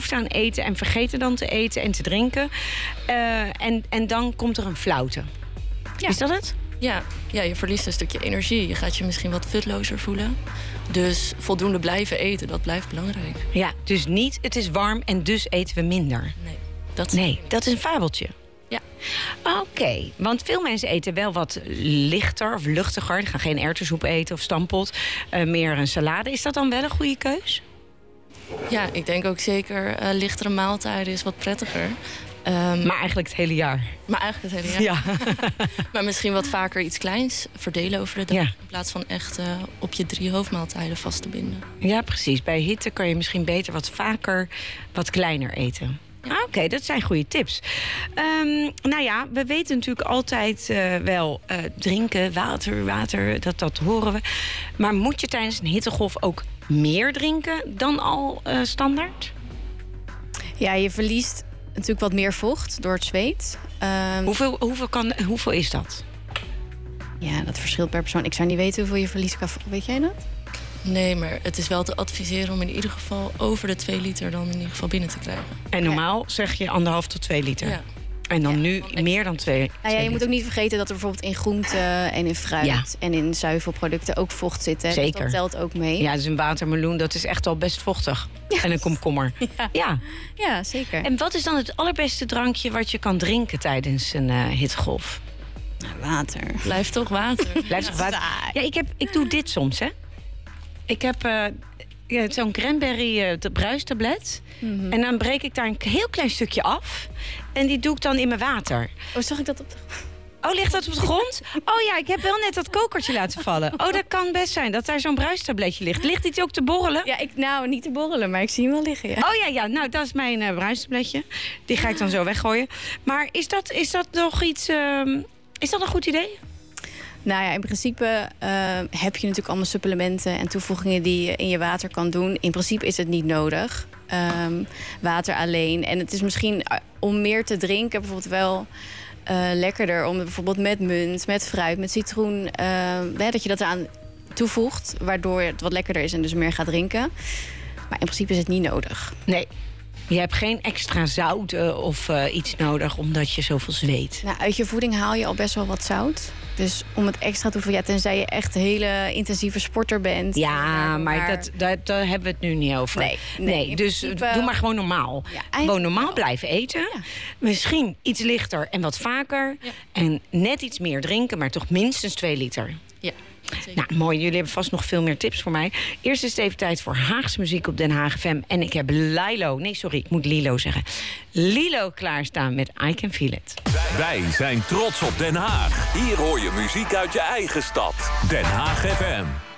behoefte aan eten en vergeten dan te eten en te drinken. En dan komt er een flauwte. Ja. Is dat het? Ja, je verliest een stukje energie. Je gaat je misschien wat futlozer voelen. Dus voldoende blijven eten, dat blijft belangrijk. Ja, dus niet het is warm en dus eten we minder. Nee, dat is een fabeltje. Ja. Oké, want veel mensen eten wel wat lichter of luchtiger. Ze gaan geen erwtensoep eten of stampot. Meer een salade. Is dat dan wel een goede keus? Ja, ik denk ook zeker lichtere maaltijden is wat prettiger. Maar eigenlijk het hele jaar. Ja. Maar misschien wat vaker iets kleins verdelen over de dag. Ja. In plaats van echt op je 3 hoofdmaaltijden vast te binden. Ja, precies. Bij hitte kan je misschien beter wat vaker wat kleiner eten. Ja. Oké, dat zijn goede tips. We weten natuurlijk altijd wel drinken, water, dat horen we. Maar moet je tijdens een hittegolf ook meer drinken dan al standaard? Ja, je verliest natuurlijk wat meer vocht door het zweet. Hoeveel is dat? Ja, dat verschilt per persoon. Ik zou niet weten hoeveel je verliest. Weet jij dat? Nee, maar het is wel te adviseren om in ieder geval over de 2 liter dan in ieder geval binnen te krijgen. En normaal zeg je 1,5 tot 2 liter. Ja. En dan nu meer dan 2. Je moet ook niet vergeten dat er bijvoorbeeld in groenten en in fruit en in zuivelproducten ook vocht zit. Hè? Zeker. Dat telt ook mee. Ja, dus een watermeloen, dat is echt al best vochtig. Ja. En een komkommer. Ja, zeker. En wat is dan het allerbeste drankje wat je kan drinken tijdens een hittegolf? Water. Blijft toch water. Ja, ik doe dit soms, hè. Ik heb zo'n cranberry bruistablet. Mm-hmm. En dan breek ik daar een heel klein stukje af. En die doe ik dan in mijn water. Oh, zag ik dat op de... Oh, ligt dat op de grond? Oh ja, ik heb wel net dat kokertje laten vallen. Oh, dat kan best zijn dat daar zo'n bruistabletje ligt. Ligt dit ook te borrelen? Ja, niet te borrelen, maar ik zie hem wel liggen, ja. Oh ja, nou, dat is mijn bruistabletje. Die ga ik dan zo weggooien. Maar is dat nog iets... is dat een goed idee? Nou ja, in principe heb je natuurlijk allemaal supplementen en toevoegingen die je in je water kan doen. In principe is het niet nodig. Water alleen. En het is misschien om meer te drinken bijvoorbeeld wel lekkerder om bijvoorbeeld met munt, met fruit, met citroen, dat je dat eraan toevoegt, waardoor het wat lekkerder is en dus meer gaat drinken. Maar in principe is het niet nodig. Nee. Je hebt geen extra zout of iets nodig omdat je zoveel zweet. Nou, uit je voeding haal je al best wel wat zout. Dus om het extra toe te voegen, tenzij je echt een hele intensieve sporter bent. Ja, maar daar hebben we het nu niet over. Nee, dus doe maar gewoon normaal. Ja, gewoon normaal blijven eten. Ja. Misschien iets lichter en wat vaker. Ja. En net iets meer drinken, maar toch minstens 2 liter. Ja. Zeker. Nou, mooi. Jullie hebben vast nog veel meer tips voor mij. Eerst is het even tijd voor Haagse muziek op Den Haag FM. En ik heb Lilo zeggen. Lilo klaarstaan met I Can Feel It. Wij zijn trots op Den Haag. Hier hoor je muziek uit je eigen stad. Den Haag FM.